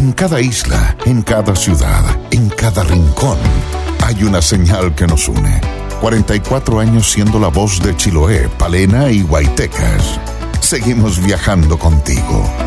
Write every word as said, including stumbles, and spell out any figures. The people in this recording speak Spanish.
En cada isla, en cada ciudad, en cada rincón, hay una señal que nos une. cuarenta y cuatro años siendo la voz de Chiloé, Palena y Guaytecas. Seguimos viajando contigo.